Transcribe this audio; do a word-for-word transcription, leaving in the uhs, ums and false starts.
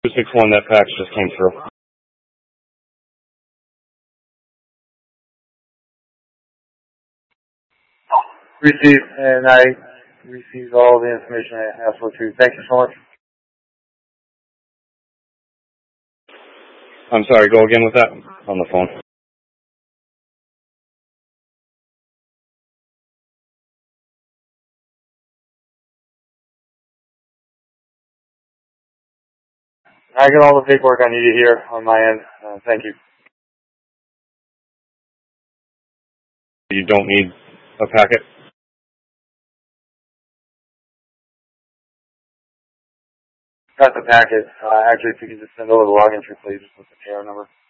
two six one, that fax just came through. Received, and I received all the information I asked for too. Thank you so much. I'm sorry, go again with that on the phone. I got all the paperwork I needed here on my end. Uh, thank you. You don't need a packet? Got the packet. Uh, actually, if you could just send over the login entry, please, with the P R number.